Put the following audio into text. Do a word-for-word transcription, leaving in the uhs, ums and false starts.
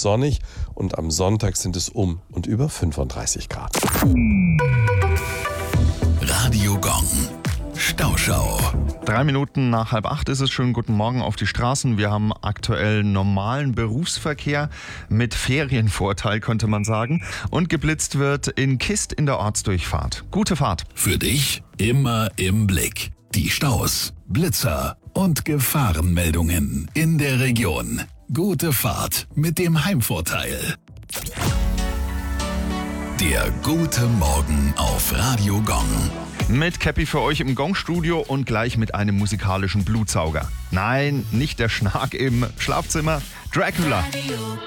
sonnig und am Sonntag sind es um und über fünfunddreißig Grad. Radio Gong. Stauschau. Drei Minuten nach halb acht ist es. Schönen guten Morgen auf die Straßen. Wir haben aktuell normalen Berufsverkehr mit Ferienvorteil, könnte man sagen. Und geblitzt wird in Kist in der Ortsdurchfahrt. Gute Fahrt. Für dich immer im Blick. Die Staus, Blitzer und Gefahrenmeldungen in der Region. Gute Fahrt mit dem Heimvorteil. Der gute Morgen auf Radio Gong. Mit Cappy für euch im Gong-Studio und gleich mit einem musikalischen Blutsauger. Nein, nicht der Schnark im Schlafzimmer. Dracula.